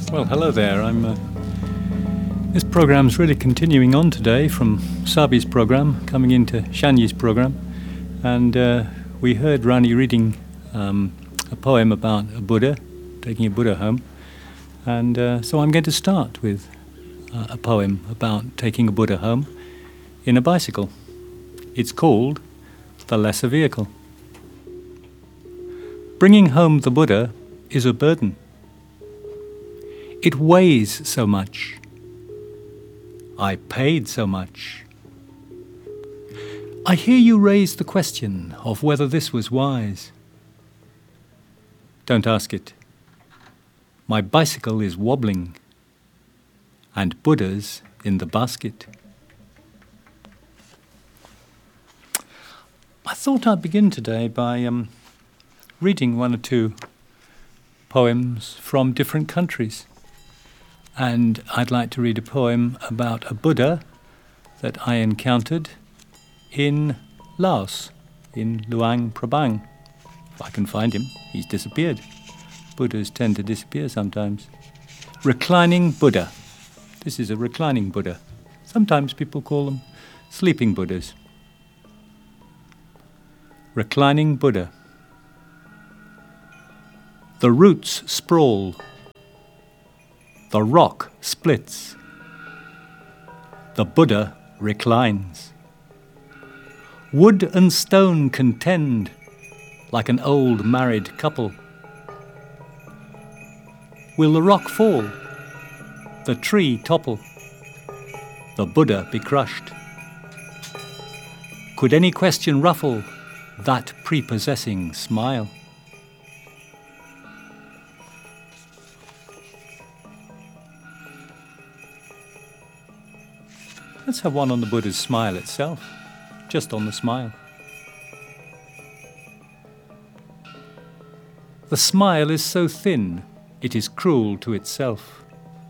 Well, hello there. This program's really continuing on today from Sabi's program, coming into Shanyi's program. And we heard Rani reading a poem about a Buddha, taking a Buddha home. And so I'm going to start with a poem about taking a Buddha home in a bicycle. It's called The Lesser Vehicle. Bringing home the Buddha is a burden. It weighs so much. I paid so much. I hear you raise the question of whether this was wise. Don't ask it. My bicycle is wobbling, and Buddha's in the basket. I thought I'd begin today by reading one or two poems from different countries. And I'd like to read a poem about a Buddha that I encountered in Laos, in Luang Prabang. If I can find him, he's disappeared. Buddhas tend to disappear sometimes. Reclining Buddha. This is a reclining Buddha. Sometimes people call them sleeping Buddhas. Reclining Buddha. The roots sprawl. The rock splits. The Buddha reclines. Wood and stone contend like an old married couple. Will the rock fall? The tree topple? The Buddha be crushed? Could any question ruffle that prepossessing smile? Let's have one on the Buddha's smile itself, just on the smile. The smile is so thin, it is cruel to itself.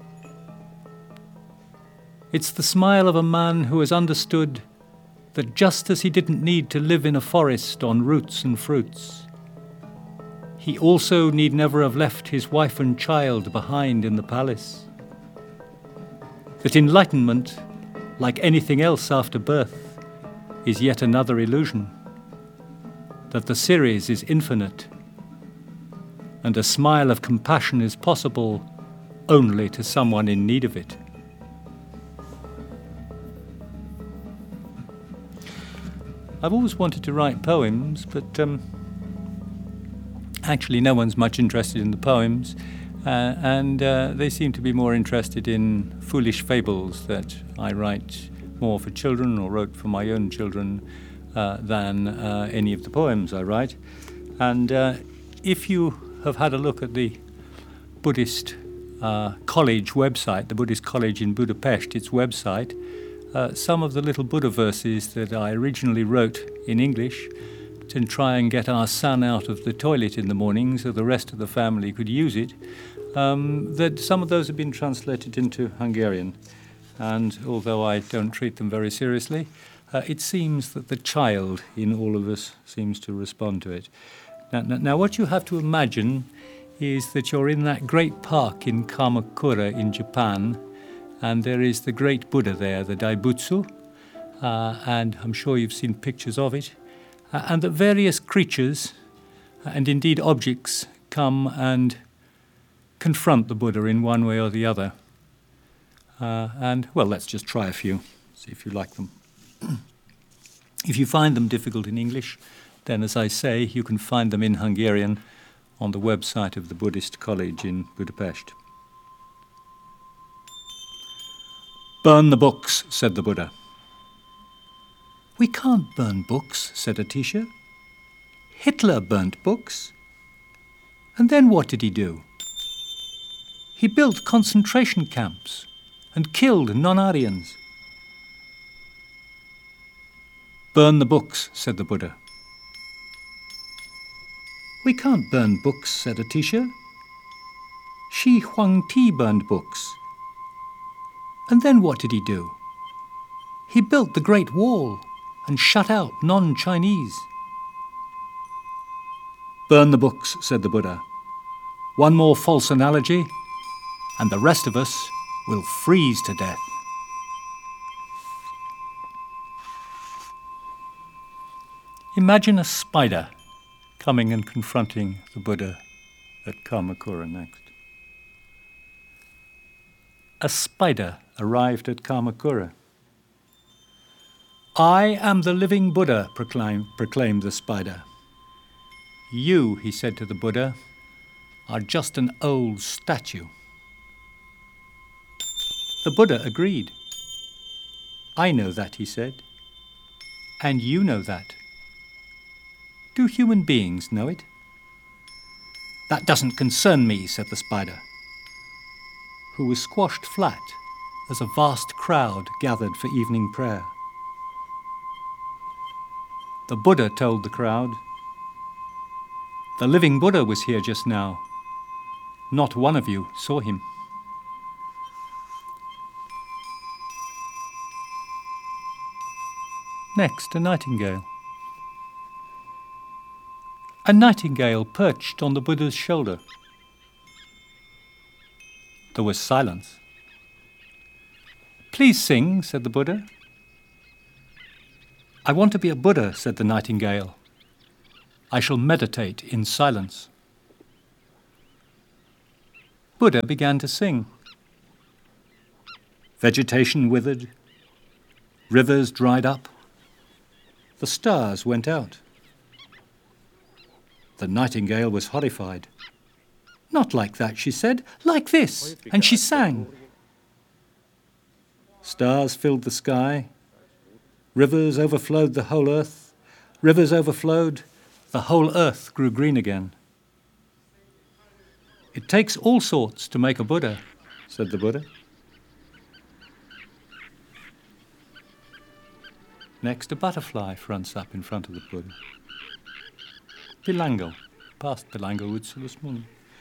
It's the smile of a man who has understood that just as he didn't need to live in a forest on roots and fruits, he also need never have left his wife and child behind in the palace. That enlightenment, like anything else after birth, is yet another illusion. That the series is infinite, and a smile of compassion is possible only to someone in need of it. I've always wanted to write poems, but actually no one's much interested in the poems, and they seem to be more interested in foolish fables that I write more for children or wrote for my own children than any of the poems I write. And if you have had a look at the Buddhist college website, the Buddhist College in Budapest, its website, some of the little Buddha verses that I originally wrote in English to try and get our son out of the toilet in the morning so the rest of the family could use it, that some of those have been translated into Hungarian. And although I don't treat them very seriously, it seems that the child in all of us seems to respond to it. Now what you have to imagine is that you're in that great park in Kamakura in Japan, and there is the great Buddha there, the Daibutsu, and I'm sure you've seen pictures of it, and that various creatures and indeed objects come and confront the Buddha in one way or the other. And, well, let's just try a few, see if you like them. If you find them difficult in English, then, as I say, you can find them in Hungarian on the website of the Buddhist College in Budapest. Burn the books, said the Buddha. We can't burn books, said Atisha. Hitler burnt books. And then what did he do? He built concentration camps and killed non-Aryans. Burn the books, said the Buddha. We can't burn books, said Atisha. Shi Huangti burned books. And then what did he do? He built the Great Wall and shut out non-Chinese. Burn the books, said the Buddha. One more false analogy, and the rest of us will freeze to death. Imagine a spider coming and confronting the Buddha at Kamakura next. A spider arrived at Kamakura. "I am the living Buddha," proclaimed the spider. "You," he said to the Buddha, "are just an old statue." The Buddha agreed. "I know that," he said, "and you know that. Do human beings know it?" "That doesn't concern me," said the spider, who was squashed flat as a vast crowd gathered for evening prayer. The Buddha told the crowd, "The living Buddha was here just now. Not one of you saw him." Next, a nightingale. A nightingale perched on the Buddha's shoulder. There was silence. "Please sing," said the Buddha. "I want to be a Buddha," said the nightingale. "I shall meditate in silence." Buddha began to sing. Vegetation withered, rivers dried up, the stars went out. The nightingale was horrified. "Not like that," she said, "like this," and she sang. Stars filled the sky, rivers overflowed the whole earth, rivers overflowed, the whole earth grew green again. "It takes all sorts to make a Buddha," said the Buddha. Next, a butterfly fronts up in front of the Buddha. Pilango, past Pilango Utsulusmuni.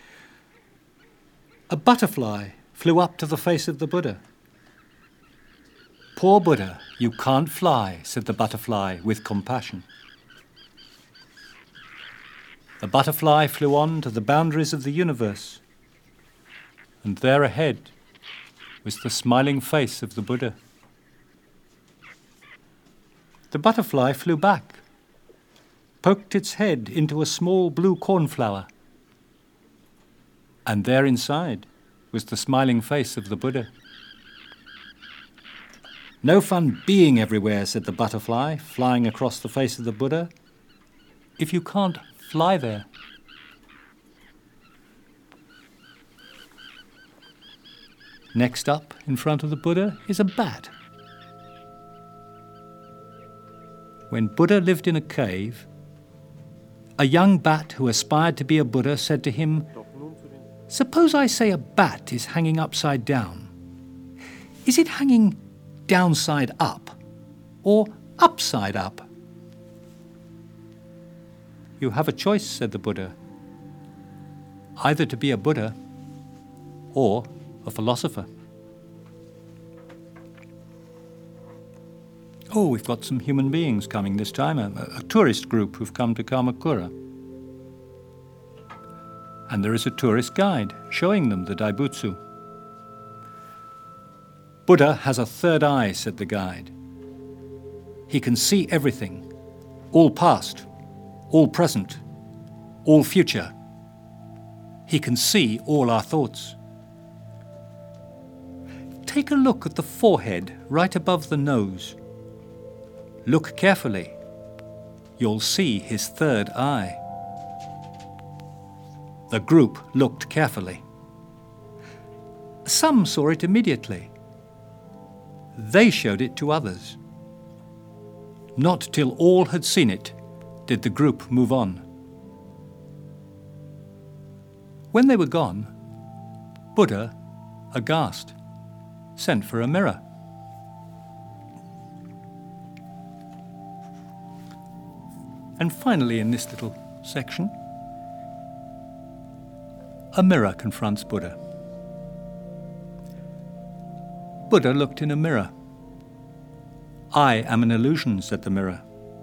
A butterfly flew up to the face of the Buddha. "Poor Buddha, you can't fly," said the butterfly with compassion. The butterfly flew on to the boundaries of the universe, and there ahead was the smiling face of the Buddha. The butterfly flew back, poked its head into a small blue cornflower, and there inside was the smiling face of the Buddha. "No fun being everywhere," said the butterfly, flying across the face of the Buddha, "if you can't fly there." Next up, in front of the Buddha, is a bat. When Buddha lived in a cave, a young bat who aspired to be a Buddha said to him, "Suppose I say a bat is hanging upside down. Is it hanging downside up or upside up?" "You have a choice," said the Buddha, "either to be a Buddha or a philosopher." Oh, we've got some human beings coming this time, a tourist group who've come to Kamakura. And there is a tourist guide showing them the Daibutsu. "Buddha has a third eye," said the guide. "He can see everything, all past, all present, all future. He can see all our thoughts." Take a look at the forehead right above the nose. Look carefully. You'll see his third eye. The group looked carefully. Some saw it immediately. They showed it to others. Not till all had seen it did the group move on. When they were gone, Buddha, aghast, sent for a mirror. And finally, in this little section, a mirror confronts Buddha. Buddha looked in a mirror. "I am an illusion," said the mirror.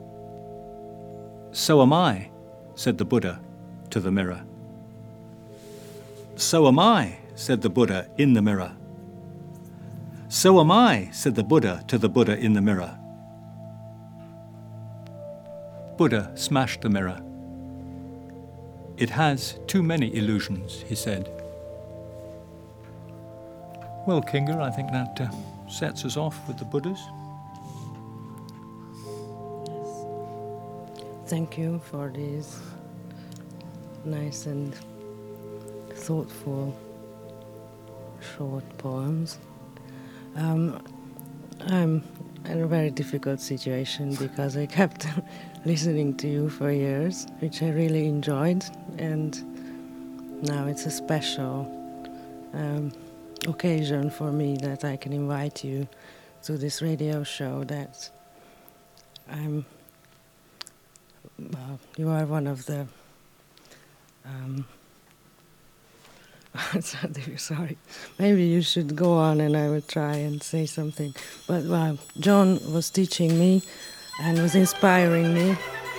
"So am I," said the Buddha to the mirror. "So am I," said the Buddha in the mirror. So am I, said the Buddha to the Buddha in the mirror. Buddha smashed the mirror. It has too many illusions, he said. Well, Kinga, I think that sets us off with the Buddhas. Yes. Thank you for these nice and thoughtful short poems. I'm in a very difficult situation because I kept listening to you for years, which I really enjoyed, and now it's a special occasion for me that I can invite you to this radio show that you are one of the sorry, maybe you should go on and I will try and say something. But John was teaching me and was inspiring me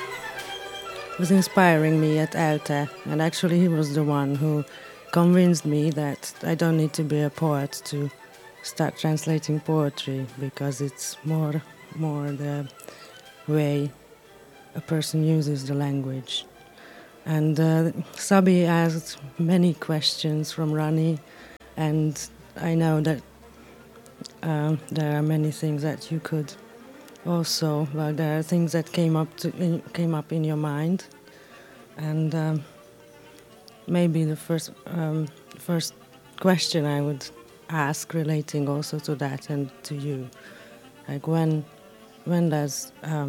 at ELTE, and actually he was the one who convinced me that I don't need to be a poet to start translating poetry, because it's more the way a person uses the language. And Sabi asked many questions from Rani, and I know that there are many things that you could also. Well, there are things that came up in your mind, and maybe the first question I would ask, relating also to that and to you, like when does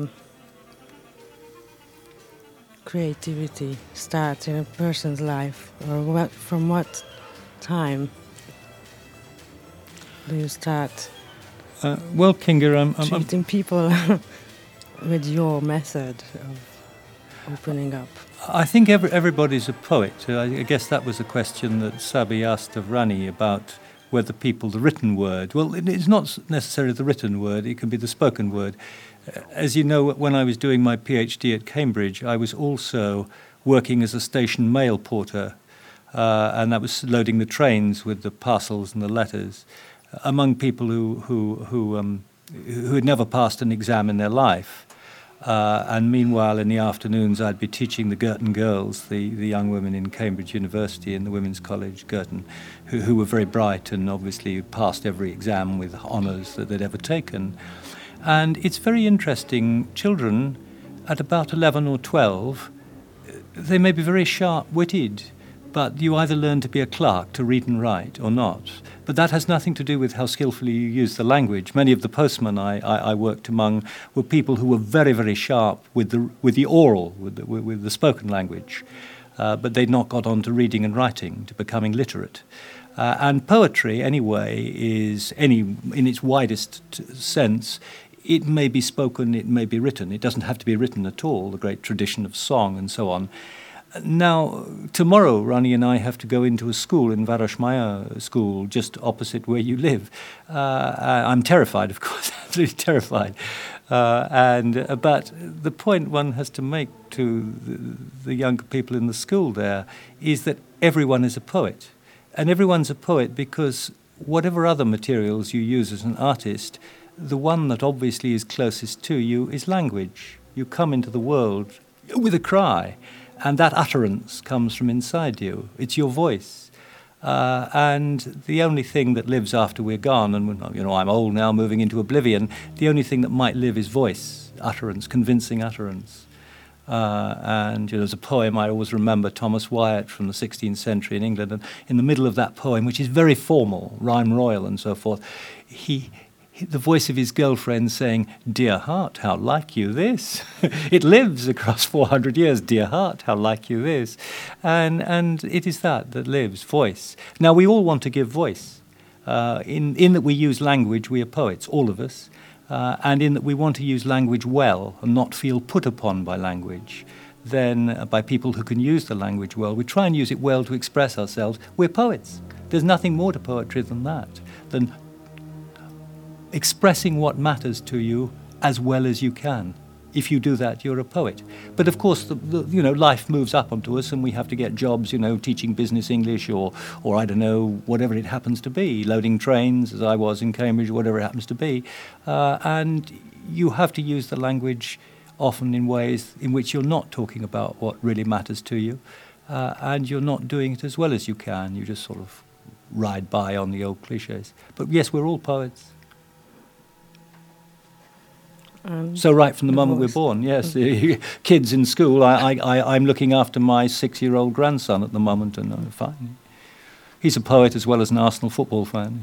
creativity start in a person's life, or from what time do you start well, Kinga, I'm treating people with your method of opening up? I think everybody's a poet. I guess that was a question that Sabi asked of Rani about whether people, the written word, well, it's not necessarily the written word, it can be the spoken word. As you know, when I was doing my PhD at Cambridge, I was also working as a station mail porter, and that was loading the trains with the parcels and the letters, among people who had never passed an exam in their life. And meanwhile, in the afternoons, I'd be teaching the Girton girls, the young women in Cambridge University in the Women's College, Girton, who were very bright and obviously passed every exam with honours that they'd ever taken. And it's very interesting. Children at about 11 or 12, they may be very sharp-witted, but you either learn to be a clerk, to read and write, or not. But that has nothing to do with how skillfully you use the language. Many of the postmen I worked among were people who were very, very sharp with the oral, with the spoken language, but they'd not got on to reading and writing, to becoming literate. And poetry, anyway, is in its widest sense. It may be spoken, it may be written. It doesn't have to be written at all, the great tradition of song and so on. Now, tomorrow, Rani and I have to go into a school, in Városmajor school, just opposite where you live. I'm terrified, of course, absolutely terrified. But the point one has to make to the younger people in the school there is that everyone is a poet. And everyone's a poet because whatever other materials you use as an artist, the one that obviously is closest to you is language. You come into the world with a cry, and that utterance comes from inside you. It's your voice. And the only thing that lives after we're gone, and I'm old now, moving into oblivion, the only thing that might live is voice, utterance, convincing utterance. There's a poem I always remember, Thomas Wyatt from the 16th century in England, and in the middle of that poem, which is very formal, rhyme royal and so forth, the voice of his girlfriend saying, "Dear heart, how like you this?" It lives across 400 years, "Dear heart, how like you this?" And it is that lives, voice. Now, we all want to give voice. In that we use language, we are poets, all of us, and in that we want to use language well and not feel put upon by language, then by people who can use the language well. We try and use it well to express ourselves. We're poets. There's nothing more to poetry than that, than expressing what matters to you as well as you can. if you do that, you're a poet. But of course, life moves up onto us, and we have to get jobs, teaching business English or I don't know, whatever it happens to be, loading trains, as I was in Cambridge, whatever it happens to be. And you have to use the language often in ways in which you're not talking about what really matters to you, and you're not doing it as well as you can. You just sort of ride by on the old cliches. But yes, we're all poets. So right from the moment we're born, yes. Kids in school, I'm looking after my 6-year-old grandson at the moment, and I'm fine. He's a poet as well as an Arsenal football fan.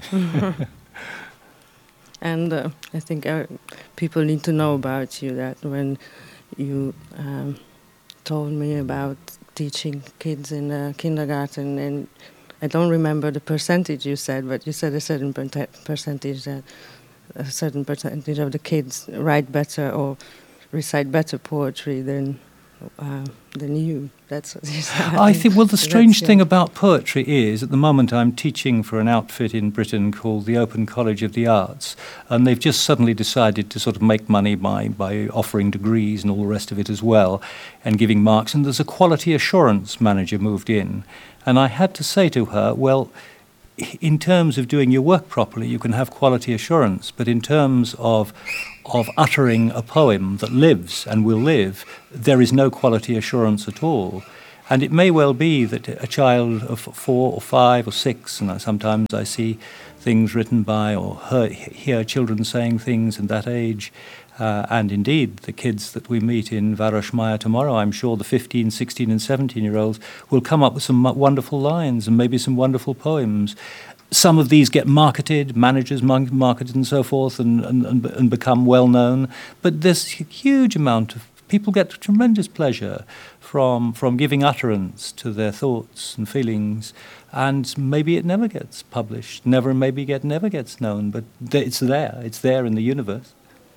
And I think people need to know about you, that when you told me about teaching kids in kindergarten, and I don't remember the percentage you said, but you said a certain percentage that a certain percentage of the kids write better or recite better poetry than you. That's what you said. I think, well, the strange thing about poetry is, at the moment I'm teaching for an outfit in Britain called the Open College of the Arts, and they've just suddenly decided to sort of make money by offering degrees and all the rest of it as well, and giving marks, and there's a quality assurance manager moved in, and I had to say to her, well, in terms of doing your work properly, you can have quality assurance, but in terms of uttering a poem that lives and will live, there is no quality assurance at all. And it may well be that a child of 4 or 5 or 6, and sometimes I see things written by or hear children saying things in that age, and indeed the kids that we meet in Városmajor tomorrow, I'm sure the 15, 16 and 17-year-olds will come up with some wonderful lines and maybe some wonderful poems. Some of these get marketed, managers marketed and so forth, and become well known. But there's a huge amount of people get tremendous pleasure from giving utterance to their thoughts and feelings, and maybe it never gets published, never gets known, but it's there in the universe.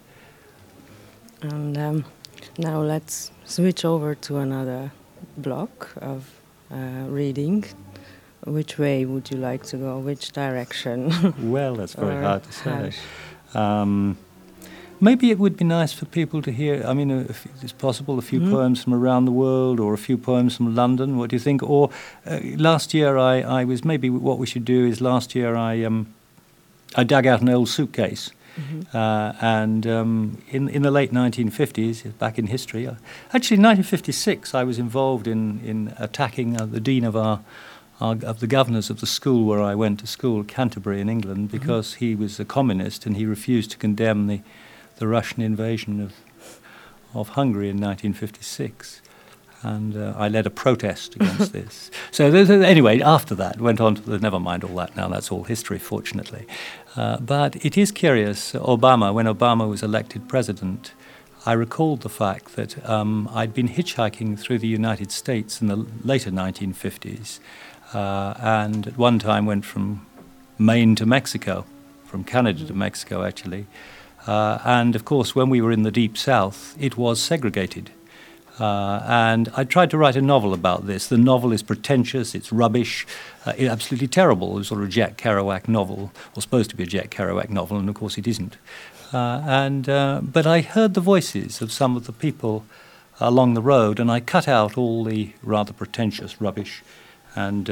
And now let's switch over to another block of reading. Which way would you like to go? Which direction? Well, that's very hard to say. Maybe it would be nice for people to hear, I mean, if it's possible, a few poems from around the world or a few poems from London. What do you think? Or last year I was, maybe what we should do is last year I dug out an old suitcase. And in the late 1950s, back in history, actually in 1956, I was involved in attacking the dean of the governors of the school where I went to school, Canterbury in England, because he was a communist and he refused to condemn the Russian invasion of Hungary in 1956. And I led a protest against this. So anyway, after that, went on to never mind all that now, that's all history, fortunately. But it is curious, when Obama was elected president, I recalled the fact that I'd been hitchhiking through the United States in the later 1950s, and at one time went from Maine to Mexico, from Canada to Mexico actually. And of course, when we were in the Deep South, it was segregated. And I tried to write a novel about this. The novel is pretentious, it's rubbish, it's absolutely terrible. It's sort of a Jack Kerouac novel, or supposed to be a Jack Kerouac novel, and of course it isn't. But I heard the voices of some of the people along the road, and I cut out all the rather pretentious rubbish, and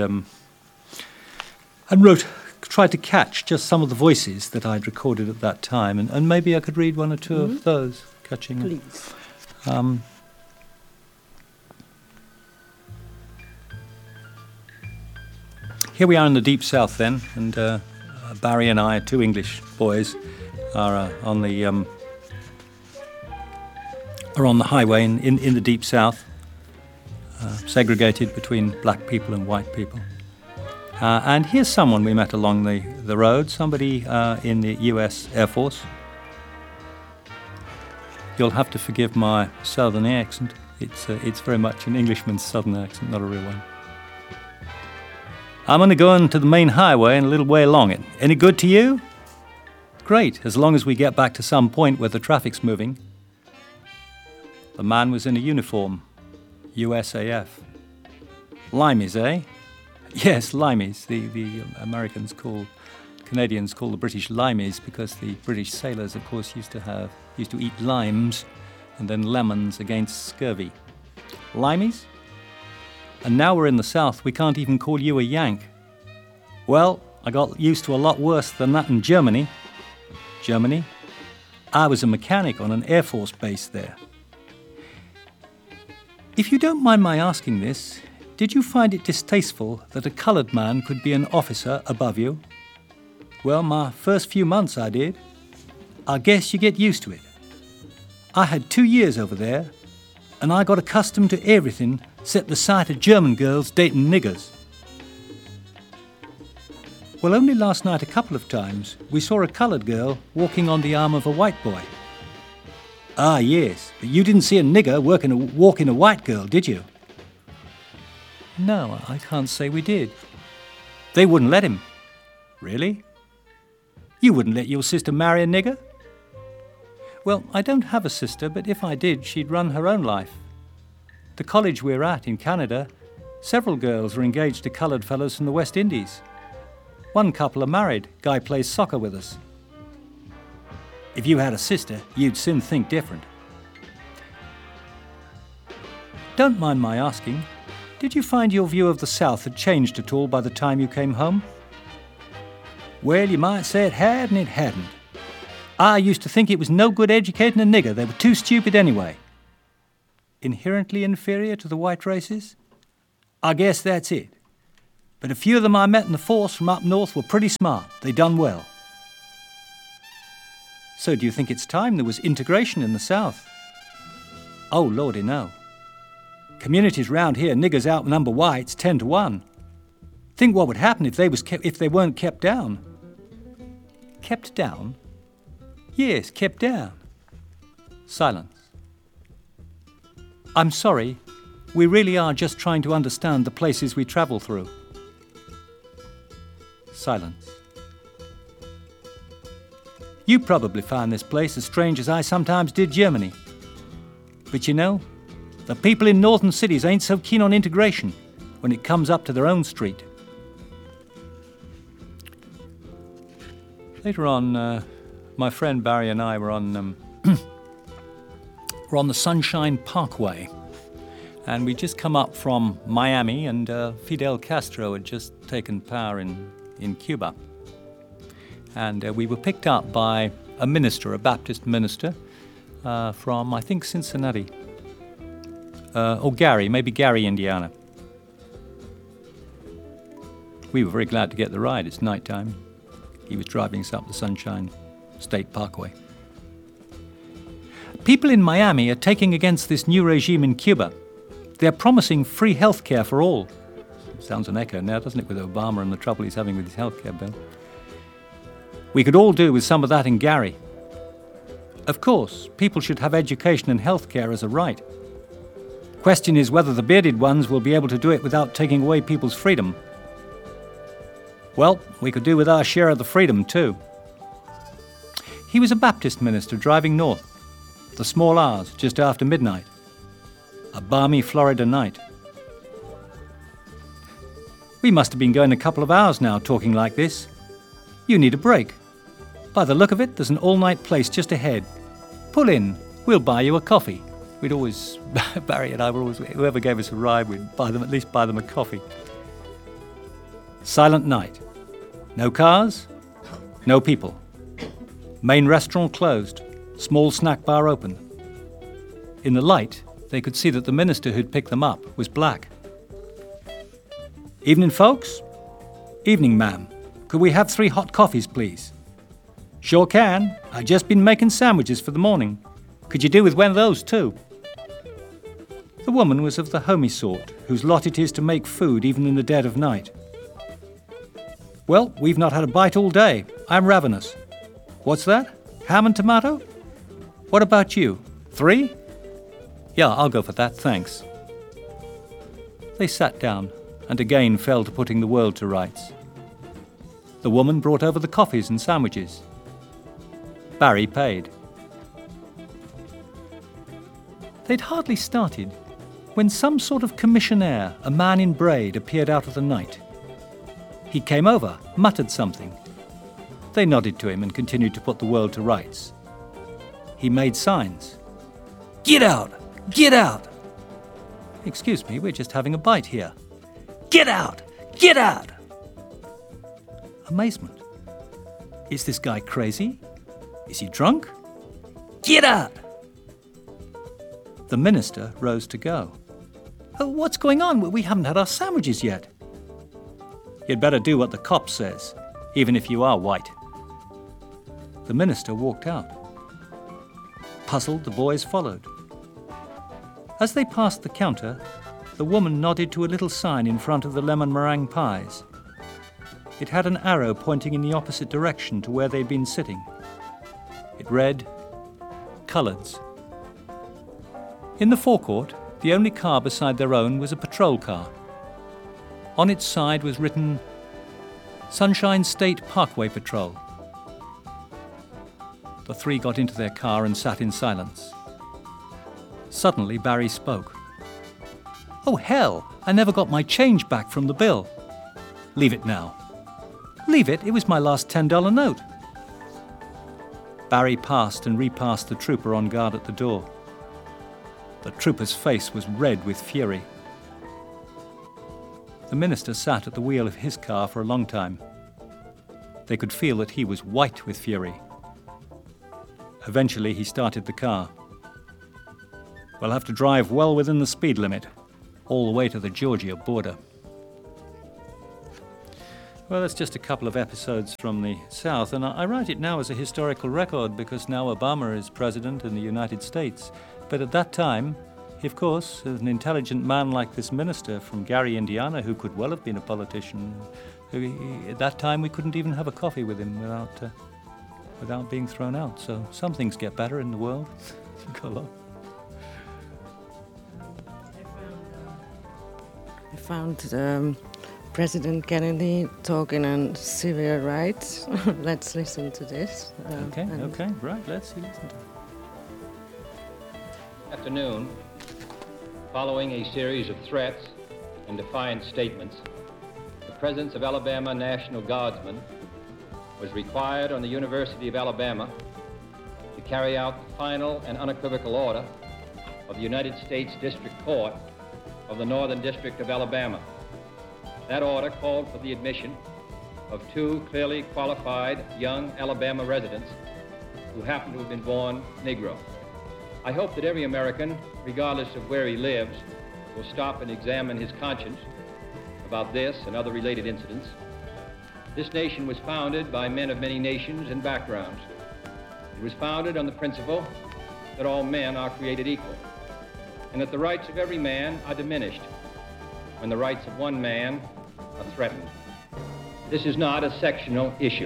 tried to catch just some of the voices that I'd recorded at that time, and maybe I could read one or two of those, catching. Please. Here we are in the Deep South then, and Barry and I, 2 English boys, are on the highway in the Deep South, segregated between black people and white people. And here's someone we met along the road, somebody in the US Air Force. You'll have to forgive my southern accent. It's very much an Englishman's southern accent, not a real one. I'm only going to the main highway and a little way along it. Any good to you? Great, as long as we get back to some point where the traffic's moving. The man was in a uniform. USAF. Limeys, eh? Yes, limeys. The Canadians call the British limeys because the British sailors, of course, used to eat limes and then lemons against scurvy. Limeys? And now we're in the South, we can't even call you a Yank. Well, I got used to a lot worse than that in Germany. Germany? I was a mechanic on an Air Force base there. If you don't mind my asking this, did you find it distasteful that a coloured man could be an officer above you? Well, my first few months I did. I guess you get used to it. I had 2 years over there, and I got accustomed to everything except the sight of German girls dating niggers. Well, only last night a couple of times we saw a coloured girl walking on the arm of a white boy. Ah, yes, but you didn't see a nigger walking a white girl, did you? No, I can't say we did. They wouldn't let him. Really? You wouldn't let your sister marry a nigger? Well, I don't have a sister, but if I did, she'd run her own life. The college we're at in Canada, several girls were engaged to coloured fellows from the West Indies. One couple are married. Guy plays soccer with us. If you had a sister, you'd soon think different. Don't mind my asking, did you find your view of the South had changed at all by the time you came home? Well, you might say it had and it hadn't. I used to think it was no good educating a nigger. They were too stupid anyway. Inherently inferior to the white races? I guess that's it. But a few of them I met in the force from up north were pretty smart. They done well. So do you think it's time there was integration in the South? Oh, lordy, no. Communities round here, niggers outnumber whites 10 to 1. Think what would happen if they weren't kept down. Kept down? Yes, kept down. Silence. I'm sorry, we really are just trying to understand the places we travel through. Silence. You probably find this place as strange as I sometimes did Germany. But you know, the people in northern cities ain't so keen on integration when it comes up to their own street. Later on, my friend Barry and I were on the Sunshine Parkway, and we'd just come up from Miami, and Fidel Castro had just taken power in Cuba. And we were picked up by a minister, a Baptist minister, from, I think, Cincinnati. Or Gary, maybe Gary, Indiana. We were very glad to get the ride. It's nighttime. He was driving us up the Sunshine State Parkway. People in Miami are taking against this new regime in Cuba. They're promising free health care for all. Sounds an echo now, doesn't it, with Obama and the trouble he's having with his health care bill? We could all do with some of that in Gary. Of course, people should have education and health care as a right. Question is whether the bearded ones will be able to do it without taking away people's freedom. Well, we could do with our share of the freedom too. He was a Baptist minister driving north, the small hours, just after midnight. A balmy Florida night. We must have been going a couple of hours now talking like this. You need a break. By the look of it, there's an all-night place just ahead. Pull in, we'll buy you a coffee. We'd always, Barry and I were always, whoever gave us a ride, we'd at least buy them a coffee. Silent night. No cars, no people. Main restaurant closed, small snack bar open. In the light, they could see that the minister who'd picked them up was black. Evening, folks? Evening, ma'am. Could we have 3 hot coffees, please? Sure can. I've just been making sandwiches for the morning. Could you do with one of those, too? The woman was of the homey sort, whose lot it is to make food even in the dead of night. Well, we've not had a bite all day. I'm ravenous. What's that? Ham and tomato? What about you? 3? Yeah, I'll go for that, thanks. They sat down and again fell to putting the world to rights. The woman brought over the coffees and sandwiches. Barry paid. They'd hardly started when some sort of commissionaire, a man in braid, appeared out of the night. He came over, muttered something. They nodded to him and continued to put the world to rights. He made signs. Get out! Get out! Excuse me, we're just having a bite here. Get out! Get out! Amazement. Is this guy crazy? Is he drunk? Get out! The minister rose to go. Oh, what's going on? We haven't had our sandwiches yet. You'd better do what the cop says, even if you are white. The minister walked out. Puzzled, the boys followed. As they passed the counter, the woman nodded to a little sign in front of the lemon meringue pies. It had an arrow pointing in the opposite direction to where they'd been sitting. It read, Cullards. In the forecourt, the only car beside their own was a patrol car. On its side was written, Sunshine State Parkway Patrol. The three got into their car and sat in silence. Suddenly, Barry spoke. Oh, hell! I never got my change back from the bill. Leave it now. Leave it? It was my last $10 note. Barry passed and repassed the trooper on guard at the door. The trooper's face was red with fury. The minister sat at the wheel of his car for a long time. They could feel that he was white with fury. Eventually, he started the car. We'll have to drive well within the speed limit, all the way to the Georgia border. Well, that's just a couple of episodes from the South, and I write it now as a historical record because now Obama is president in the United States. But at that time, of course, an intelligent man like this minister from Gary, Indiana, who could well have been a politician, at that time we couldn't even have a coffee with him without being thrown out. So some things get better in the world. Go along. I found President Kennedy talking on civil rights. Let's listen to this. Okay, right, let's listen to it. Afternoon, following a series of threats and defiant statements, the presence of Alabama National Guardsmen was required on the University of Alabama to carry out the final and unequivocal order of the United States District Court of the Northern District of Alabama. That order called for the admission of two clearly qualified young Alabama residents who happened to have been born Negro. I hope that every American, regardless of where he lives, will stop and examine his conscience about this and other related incidents. This nation was founded by men of many nations and backgrounds. It was founded on the principle that all men are created equal, and that the rights of every man are diminished when the rights of one man are threatened. This is not a sectional issue.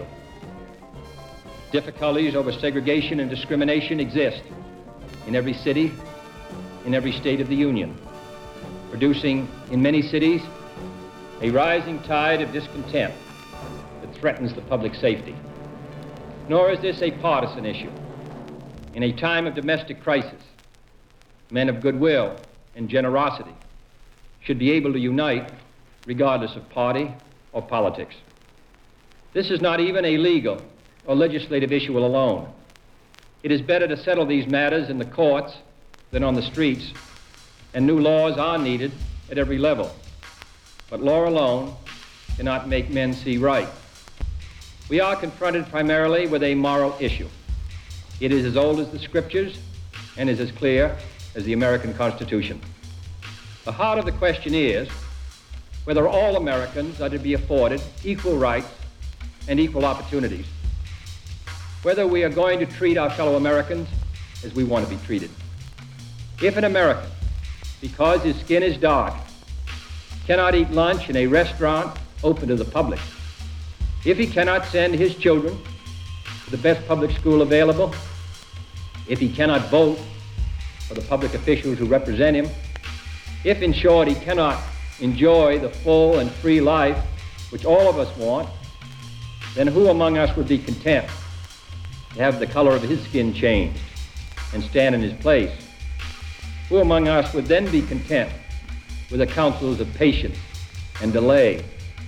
Difficulties over segregation and discrimination exist in every city, in every state of the Union, producing in many cities a rising tide of discontent that threatens the public safety. Nor is this a partisan issue. In a time of domestic crisis, men of goodwill and generosity should be able to unite regardless of party or politics. This is not even a legal or legislative issue alone. It is better to settle these matters in the courts than on the streets, and new laws are needed at every level. But law alone cannot make men see right. We are confronted primarily with a moral issue. It is as old as the scriptures and is as clear as the American Constitution. The heart of the question is whether all Americans are to be afforded equal rights and equal opportunities, whether we are going to treat our fellow Americans as we want to be treated. If an American, because his skin is dark, cannot eat lunch in a restaurant open to the public, if he cannot send his children to the best public school available, if he cannot vote for the public officials who represent him, if, in short, he cannot enjoy the full and free life which all of us want, then who among us would be content to have the color of his skin changed and stand in his place? Who among us would then be content with the counsels of patience and delay?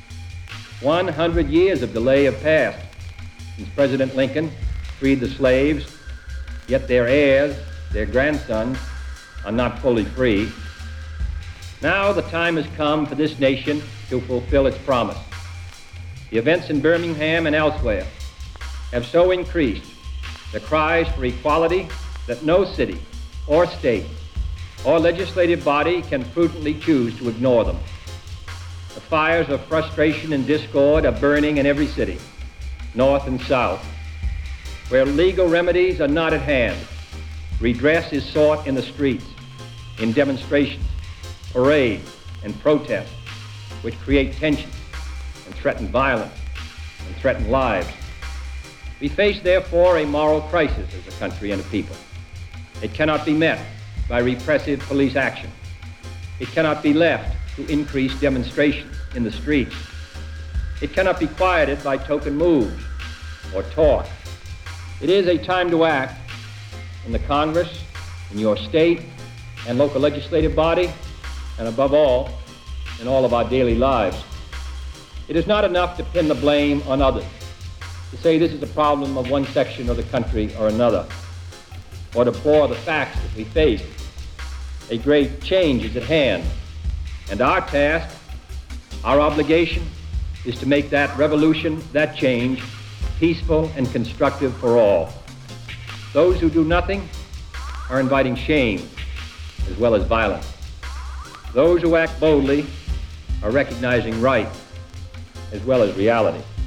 100 years of delay have passed since President Lincoln freed the slaves, yet their heirs, their grandsons, are not fully free. Now the time has come for this nation to fulfill its promise. The events in Birmingham and elsewhere have so increased the cries for equality that no city or state or legislative body can prudently choose to ignore them. The fires of frustration and discord are burning in every city, north and south. Where legal remedies are not at hand, redress is sought in the streets, in demonstrations, parades, and protests, which create tension and threaten violence and threaten lives. We face, therefore, a moral crisis as a country and a people. It cannot be met by repressive police action. It cannot be left to increase demonstrations in the streets. It cannot be quieted by token moves or talk. It is a time to act in the Congress, in your state and local legislative body, and above all, in all of our daily lives. It is not enough to pin the blame on others, to say this is a problem of one section of the country or another, or to pour the facts that we face. A great change is at hand, and our task, our obligation, is to make that revolution, that change, peaceful and constructive for all. Those who do nothing are inviting shame as well as violence. Those who act boldly are recognizing right as well as reality.